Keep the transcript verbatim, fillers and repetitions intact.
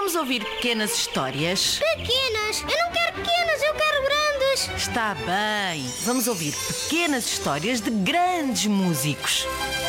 Vamos ouvir pequenas histórias? Pequenas? Eu não quero pequenas, eu quero grandes. Está bem. Vamos ouvir pequenas histórias de grandes músicos.